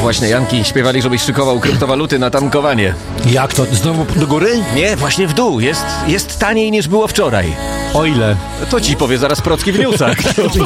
właśnie, Janki śpiewali, żebyś szykował kryptowaluty na tankowanie. Jak to? Znowu do góry? Nie, właśnie w dół. Jest taniej niż było wczoraj. O ile? To ci powie zaraz Procki w newsach.